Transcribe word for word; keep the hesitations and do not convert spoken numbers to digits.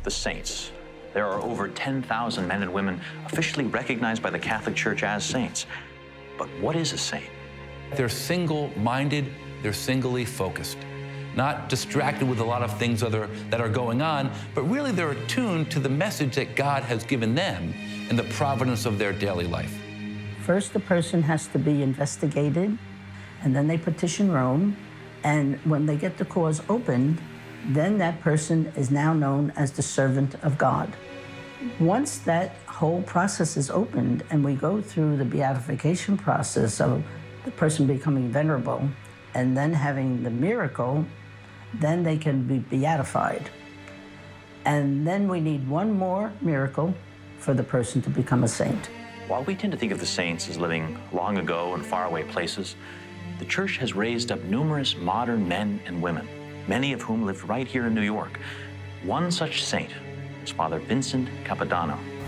the saints. There are over ten thousand men and women officially recognized by the Catholic Church as saints. But what is a saint? They're single-minded, they're singly focused, not distracted with a lot of things other, that are going on, but really they're attuned to the message that God has given them and the providence of their daily life. First, the person has to be investigated, and then they petition Rome, and when they get the cause opened, then that person is now known as the servant of God. Once that whole process is opened and we go through the beatification process of the person becoming venerable and then having the miracle, then they can be beatified. And then we need one more miracle for the person to become a saint. While we tend to think of the saints as living long ago in faraway places, the Church has raised up numerous modern men and women, many of whom lived right here in New York. One such saint was Father Vincent Capodanno.